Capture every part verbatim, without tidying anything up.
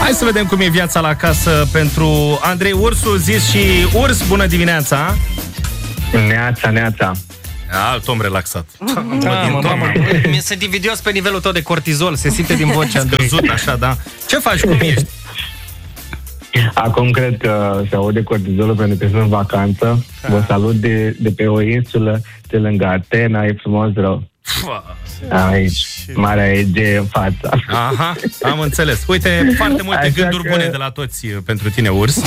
Hai să vedem cum e viața la casă pentru Andrei Ursu, zis și Urs. Bună dimineața! Neața, neața. Alt om relaxat. Da, mă, mă, mă. Mi se dividios pe nivelul tău de cortizol. Se simte din vocea Andrei. Scăzut, așa, da. Ce faci? Cum ești? Acum cred că se aude cortizolul pentru că sunt în vacanță. Ah. Vă salut de, de pe o insulă, de lângă Atena, e frumos rău. Aici, Marea Egee în fața. Aha, am înțeles. Uite, foarte multe Așa gânduri că... bune de la toți pentru tine, Urs.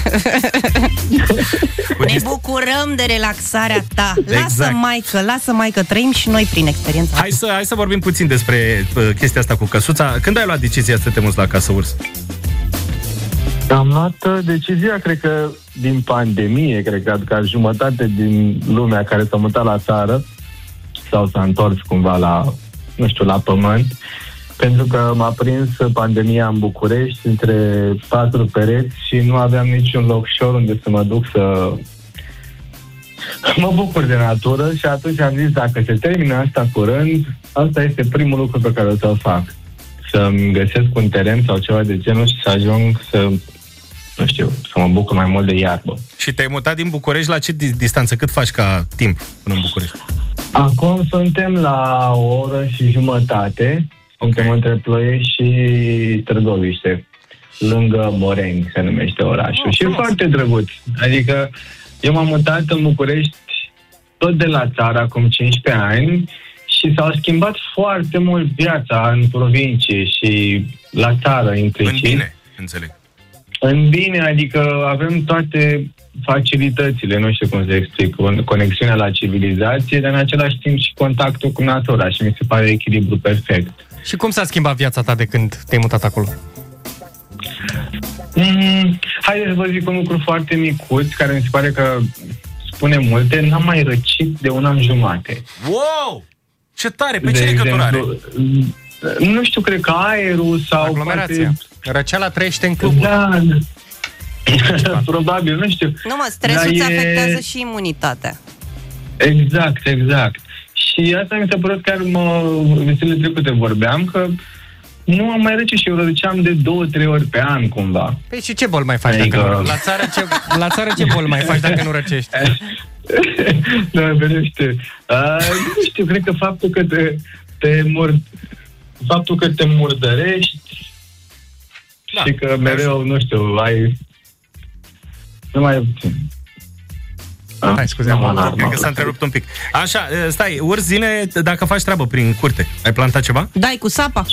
Ne bucurăm de relaxarea ta. Lasă, Exact. maică, lasă, maică, trăim și noi prin experiența. Hai să, hai să vorbim puțin despre uh, chestia asta cu căsuța. Când ai luat decizia să te muți la casă, Urs? Am luat uh, decizia, cred că din pandemie, cred că ca jumătate din lumea care s-a mutat la țară sau s-a întors cumva la, nu știu, la pământ, pentru că m-a prins pandemia în București între patru pereți și nu aveam niciun loc ușor unde să mă duc să mă bucur de natură și atunci am zis, dacă se termină asta curând, asta este primul lucru pe care o să-l fac. Să-mi găsesc un teren sau ceva de genul și să ajung să, nu știu, să mă bucur mai mult de iarbă. Și te-ai mutat din București la ce distanță? Cât faci ca timp până în București? Acum suntem la o oră și jumătate. Suntem okay. între Ploiești și Târgoviște, lângă Moreni se numește orașul. Oh, și e foarte drăguț. Adică eu m-am mutat în București tot de la țară acum cincisprezece ani și s-au schimbat foarte mult viața în provincie și la țară implicit. În bine, înțeleg. În bine, adică avem toate facilitățile, nu știu cum să explic, conexiunea la civilizație, dar în același timp și contactul cu natura și mi se pare echilibru perfect. Și cum s-a schimbat viața ta de când te-ai mutat acolo? Mm, haideți să vă zic un lucru foarte micuț, care mi se pare că spune multe. N-am mai răcit de un an jumate. Wow! Ce tare! Pe de ce legătură are? Nu știu, cred că aerul sau... Aglomerația. Poate... Răceala trăiește în cluburi. Da, probabil, nu știu. Nu mă, stresul îți e... afectează și imunitatea. Exact, exact. Și asta mi s-a părut, chiar mă, zilele trecute vorbeam, că nu am mai răcit și eu răceam de două, trei ori pe an, cumva. Păi și ce bol mai faci adică... dacă nu? La țară ce, la țară ce bol mai faci dacă nu răcești? Da, vedește. Uh, nu știu, cred că faptul că te, te mur... faptul că te murdărești da, și că mereu, nu știu, ai... Nu mai... Hai, scuze, cred că s-a întrerupt un pic. Așa, stai, Urs, zine dacă faci treabă prin curte. Ai plantat ceva? Dai cu sapa?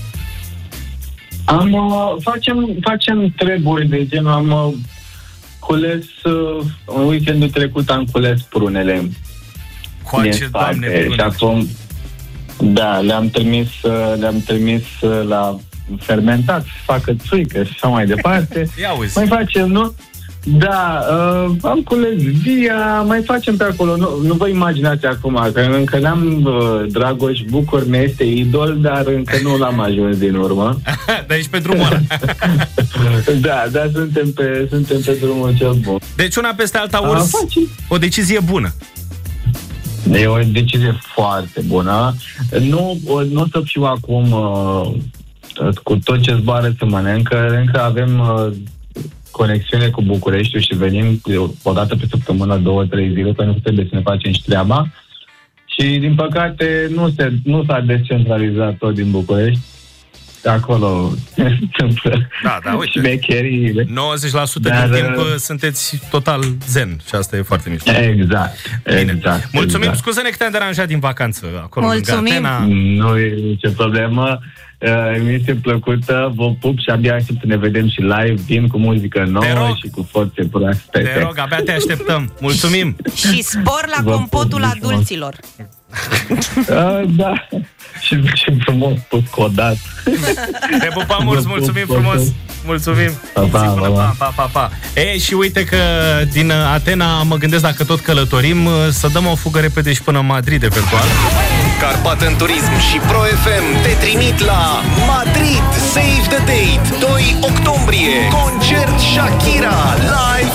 Am, uh, facem, facem treburi de genul, am uh, cules, uh, în weekendul trecut am cules prunele. Coace, Doamne, prunele. Și acum, da, le-am trimis, uh, le-am trimis uh, la fermentat, să facă țuică și așa mai departe. Ia uzi. Mai facem, nu? Da, uh, am cules via, mai facem pe acolo. Nu, nu vă imaginați acum, că încă n-am uh, Dragoș Bucur, mi este idol, dar încă nu l-am ajuns din urmă. Dar ești pe drumul ăla. Da, dar suntem pe, suntem pe drumul cel bun. Deci una peste alta, Urs, o decizie bună. E o decizie foarte bună. Nu, nu o să fiu acum uh, cu tot ce zboară să mănâncă, încă avem... Uh, conexiune cu Bucureștiul și venim o dată pe săptămână, două, trei zile, pentru că trebuie să ne facem și treaba. Și, din păcate, nu, se, nu s-a descentralizat tot din București. Acolo se întâmplă da, da, uite. șmecheriile. nouăzeci la sută Dar, din timp sunteți total zen și asta e foarte mișto. Exact, exact. Mulțumim, exact. Scuză-ne că te-am deranjat din vacanță acolo. Mulțumim. Nu e nicio problemă. Emisie plăcută, vă pup și abia aștept să ne vedem și live, vin cu muzică nouă și cu forțe proaspete. Te rog, abia te așteptăm. Mulțumim. Și spor la vă compotul pup, adulților. Uh, da. Și, și frumos pus codat. Te pupăm, Urs, mulțumim frumos. Mulțumim. Pa, pa, pa, pa, pa, pa, pa. E, și uite că din Atena mă gândesc, dacă tot călătorim, să dăm o fugă repede și până în Madrid eventual. Carpathia Turism și Pro F M te trimit la Madrid Save the Date, doi octombrie. Concert Shakira live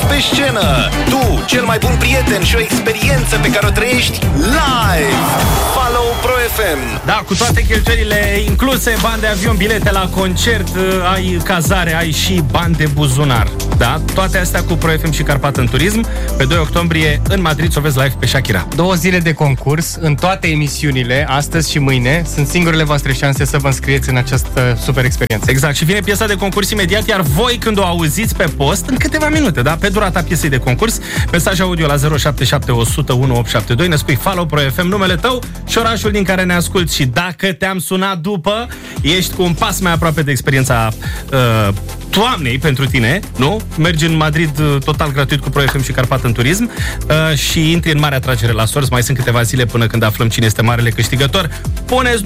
pe scenă. Tu, cel mai bun prieten și o experiență pe care o trăiești live. Follow Pro F M. Da, cu toate cheltuielile incluse, bani de avion, bilete la concert, ai cazare, ai și bani de buzunar. Da, toate astea cu Pro F M și Carpat în Turism. Pe doi octombrie în Madrid să o vezi live pe Shakira. Două zile de concurs în toate emisiunile, astăzi și mâine. Sunt singurele voastre șanse să vă înscrieți în această super experiență. Exact, și vine piesa de concurs imediat, iar voi când o auziți pe post, în câteva minute, da, pe durata piesei de concurs, mesaj audio la zero șapte șapte unu zero unu unu opt șapte doi, ne spui follow Pro F M, numele tău și orașul din care ne asculti, și dacă te-am sunat după, ești cu un pas mai aproape de experiența uh, toamnei pentru tine, nu? Mergi în Madrid uh, total gratuit cu Pro F M și Carpat în Turism uh, și intri în mare atragere la sorți. Mai sunt câteva zile până când aflăm cine este marele câștigător. Puneți